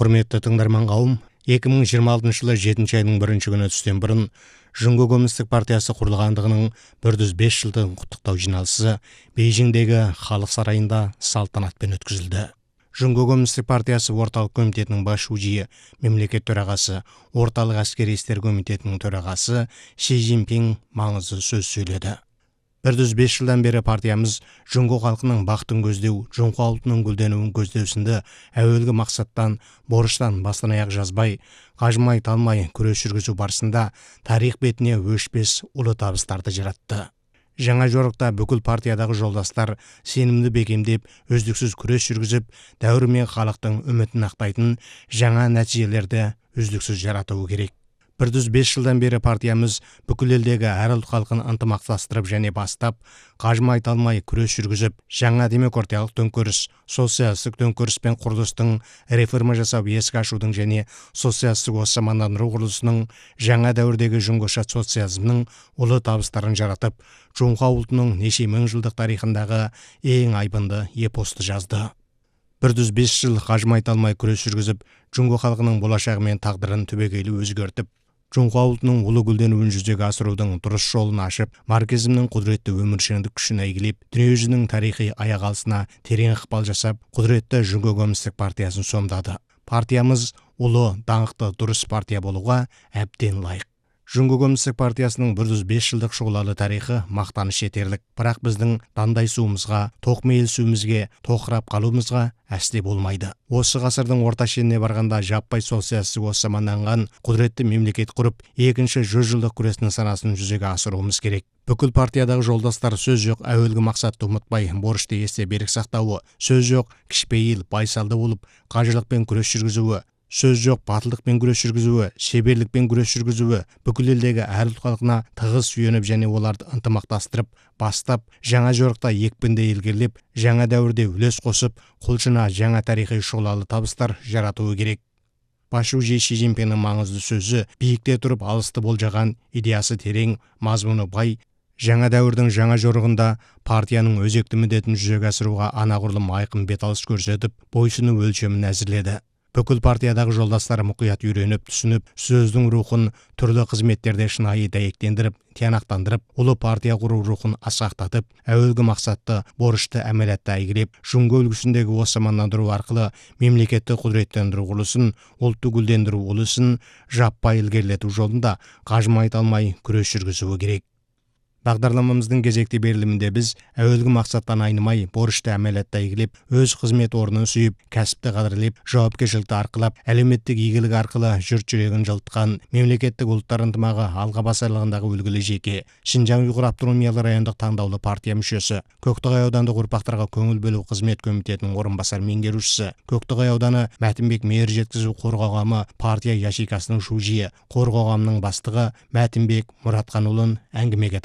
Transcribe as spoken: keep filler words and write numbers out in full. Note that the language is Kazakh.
Құрметті тыңдарман қауым, екі мың жиырма алтыншы жылы жетінші айының бірінші күні түстен бұрын Жұңго Коммунистік партиясы құрылғандығының бір жүз бес жылдығын құттықтау жиналысы Бейжіңдегі халық сарайында салтанатпен өткізілді. Жұңго Коммунистік партиясы орталық комитетінің бас шужиі, мемлекет төрағасы, орталық әскери істер комитетінің төрағасы Ши Цзиньпин маңызды сөз сөйледі. бір жүз бес жылдан бері партиямыз Жұңго халқының бақытын көздеу, Жұңго ұлтының гүлденуін көздеу сынды әуелгі мақсаттан, борыштан бастан аяқ жазбай, қажымай талмай күрес жүргізу барысында тарих бетіне өшпес ұлы табыстарды жаратты. Жаңа жорықта бүкіл партиядағы жолдастар сенімді бекемдеп, үздіксіз күрес жүргізіп, дәуір мен халықтың үмітін ақтайтын жаңа нәтижелерді үздіксіз жаратуы керек. бір жүз бес жылдан бері партиямыз бүкіл елдегі әр ұлт халқын ынтымақтастырып және бастап, қажымай талмай күрес жүргізіп, жаңа демократиялық төңкеріс, социалистік төңкеріс пен құрылыстың реформа жасап есік ашудың және социалистік осамандандыру құрылысының жаңа дәуірдегі жұңғоша социализмнің ұлы табыстарын жаратып, Жұңго ұлтының неше мың жылдық тарихындағы ең айбынды эпосты жазды. бір жүз бес жыл қажымай талмай күрес жүргізіп, Жұңго халқының болашағы мен тағдырын түбегейлі өзгертіп, Жұңго ұлтының ұлы гүлденуін жүзеге асырудың дұрыс жолын ашып, марксизмнің құдіретті өміршеңдік күшін әйгілеп, дүниежүзінің тарихи аяқ алысына терең ықпал жасап, құдіретті Жұңго Коммунистік партиясын сомдады. Партиямыз ұлы, даңқты, дұрыс партия болуға әбден лайық. Жұңго Коммунистік партиясының бір жүз бес жылдық шұғылалы тарихы мақтаныш етерлік, бірақ біздің дандай суымызға, тоқмейіл суымызге, тоқырап қалуымызға әсте болмайды. Осы ғасырдың орта шеніне барғанда жаппай социалистік осаманданған құдіретті мемлекет құрып, екінші жүз жылдық күрестің санасын жүзеге асыруымыз керек. Бүкіл партиядағы жолдастар сөз жоқ әуелгі мақсатты ұмытпай, борышты есте берік сақтауы, сөз жоқ кішіпейіл, байсалды болып, қажырлықпен күрес жүргізуі, сөз жоқ батылдықпен күрес жүргізуі, шеберлікпен күрес жүргізуі, бүкіл елдегі әр ұлт халқына тығыз сүйеніп және оларды ынтымақтастырып, бастап, жаңа жорықта екпінді ілгерілеп, жаңа дәуірде үлес қосып, құлшына жаңа тарихи шұғылалы табыстар жаратуы керек. Бас шужи Ши Цзиньпиннің маңызды сөзі биікте тұрып алысты болжаған, идеясы терең, мазмұны бай, жаңа дәуірдің жаңа жорығында партияның өзекті міндетін жүзеге асыруға анағұрлым айқын беталыс көрсетіп, бойсыну өлшемін әзірледі. Бүкіл партиядағы жолдастар мұқият үйреніп, түсініп, сөздің рухын түрлі қызметтерде шынайы дәйектендіріп, тиянақтандырып, ұлы партия құру рухын асқақтатып, әуелгі мақсатты, борышты әмелетті әйгілеп, Жұңго үлгісіндегі осамандандыру арқылы мемлекетті құдіреттендіру құрылысын, ұлтты гүлдендіру ұлысын жаппай ілгерілету жолында қажымай талмай күрес жүргізуі керек. Бағдарламамыздың кезекті берілімінде біз әуелгі мақсаттан айнымай, борышты әмелетті әйгілеп, өз қызмет орнын сүйіп, кәсіпті қадірлеп, жауапкершілікті арқылап, әлеуметтік игілік арқылы жұрт жүрегін жылытқан, мемлекеттік ұлттар ынтымағы алға басарлығындағы үлгілі жеке, Шинжаң ұйғыр автономиялы райондық таңдаулы партия мүшесі, Көктоғай аудандық ұрпақтарға көңіл бөлу қызмет комитетінің орынбасар меңгерушісі, Көктоғай ауданы Мәтінбек мейір жеткізу қорғауғамы партия яшикасының шужиі, қорғауғамның бастығы Мәтінбек Мұратханұлын әңгімеге